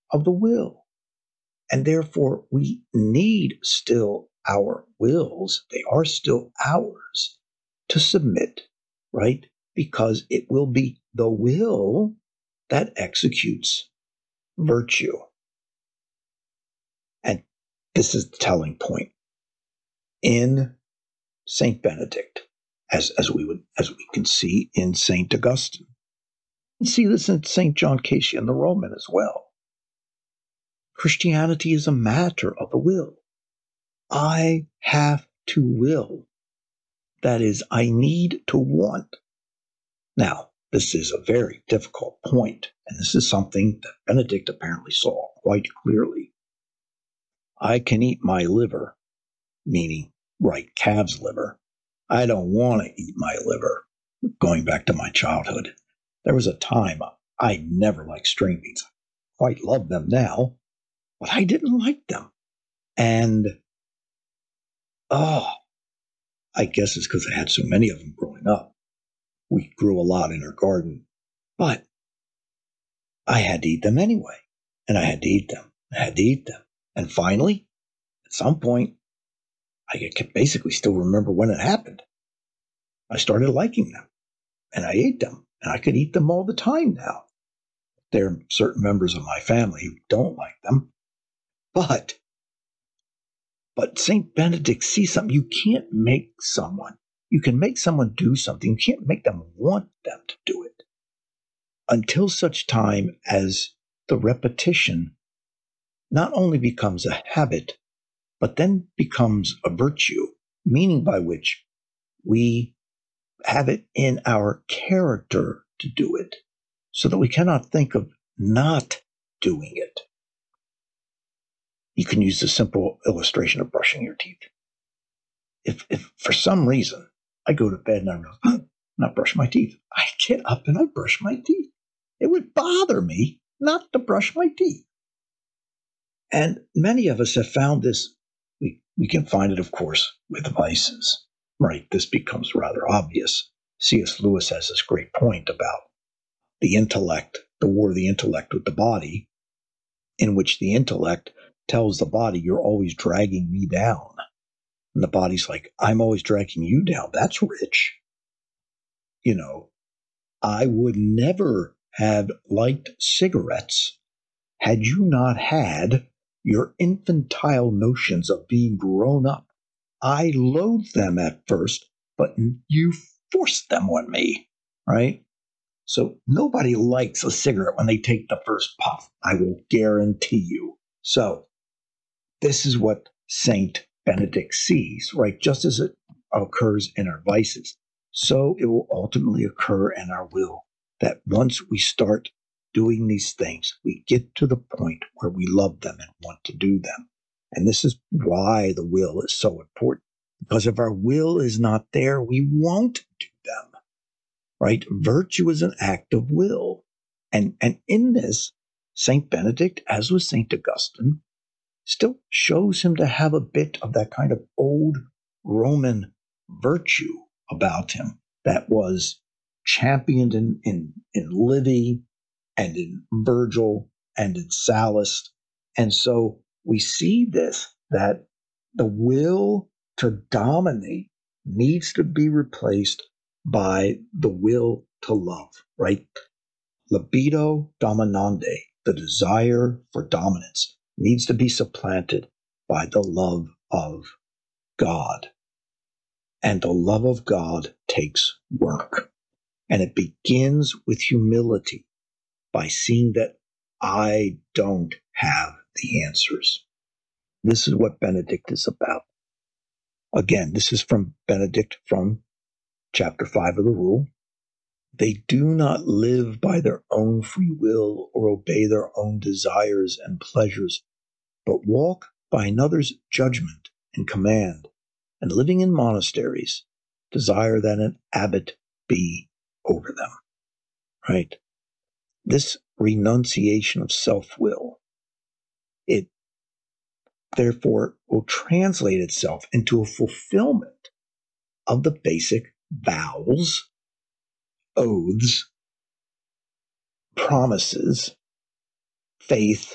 of the will. And therefore, we need still our wills. They are still ours to submit, right? Because it will be the will that executes virtue. And this is the telling point. In Saint Benedict, as we can see in Saint Augustine, and see this in Saint John Cassian the Roman as well. Christianity is a matter of the will. I have to will. That is, I need to want. Now, this is a very difficult point, and this is something that Benedict apparently saw quite clearly. I can eat my liver, meaning right calf's liver. I don't want to eat my liver. Going back to my childhood, there was a time I never liked string beans. I quite love them now, but I didn't like them. And, I guess it's because I had so many of them growing up. We grew a lot in our garden, but I had to eat them anyway. And I had to eat them. I had to eat them. And finally, at some point, I could basically still remember when it happened. I started liking them, and I ate them, and I could eat them all the time now. There are certain members of my family who don't like them, but St. Benedict sees something. You can't make someone. You can make someone do something. You can't make them want them to do it until such time as the repetition not only becomes a habit, but then becomes a virtue, meaning by which we have it in our character to do it, so that we cannot think of not doing it. You can use the simple illustration of brushing your teeth. If for some reason I go to bed and I go, not brush my teeth, I get up and I brush my teeth. It would bother me not to brush my teeth. And many of us have found this. We can find it, of course, with vices, right? This becomes rather obvious. C.S. Lewis has this great point about the intellect, the war of the intellect with the body, in which the intellect tells the body, you're always dragging me down. And the body's like, I'm always dragging you down. That's rich. I would never have liked cigarettes had you not had your infantile notions of being grown up. I loathed them at first, but you forced them on me, right? So nobody likes a cigarette when they take the first puff. I will guarantee you. So this is what Saint Benedict sees, right? Just as it occurs in our vices, so it will ultimately occur in our will, that once we start doing these things, we get to the point where we love them and want to do them. And this is why the will is so important. Because if our will is not there, we won't do them, right? Virtue is an act of will. And in this, St. Benedict, as with St. Augustine, still shows him to have a bit of that kind of old Roman virtue about him that was championed in Livy and in Virgil and in Sallust. And so we see this, that the will to dominate needs to be replaced by the will to love, right? Libido dominandi, the desire for dominance, needs to be supplanted by the love of God. And the love of God takes work. And it begins with humility, by seeing that I don't have the answers. This is what Benedict is about. Again, this is from Benedict from chapter 5 of the Rule. They do not live by their own free will or obey their own desires and pleasures, but walk by another's judgment and command, and living in monasteries, desire that an abbot be over them. Right? This renunciation of self-will, it therefore will translate itself into a fulfillment of the basic vows, oaths, promises, faith,